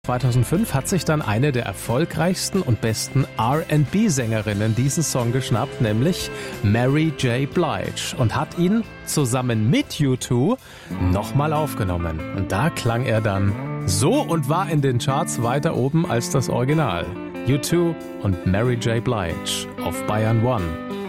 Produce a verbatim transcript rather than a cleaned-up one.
zweitausendfünf hat sich dann eine der erfolgreichsten und besten R and B-Sängerinnen diesen Song geschnappt, nämlich Mary J. Blige, und hat ihn zusammen mit U zwei nochmal aufgenommen. Und da klang er dann so und war in den Charts weiter oben als das Original. U zwei und Mary J. Blige auf Bayern One.